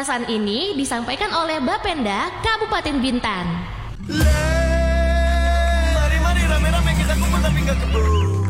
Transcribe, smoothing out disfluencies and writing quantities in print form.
Pesan ini disampaikan oleh Bapenda Kabupaten Bintan. Mari-mari rame-rame kita kumpul tapi nggak keburu.